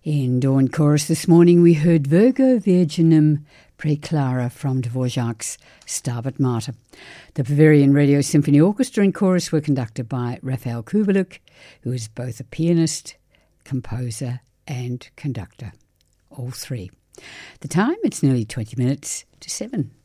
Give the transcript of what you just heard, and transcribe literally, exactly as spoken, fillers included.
In Dawn Chorus this morning we heard Virgo Virginum Praeclara from Dvorak's Stabat Mater. The Bavarian Radio Symphony Orchestra and chorus were conducted by Raphael Kubelik, who is both a pianist, composer and conductor. All three. The time, it's nearly twenty minutes to seven.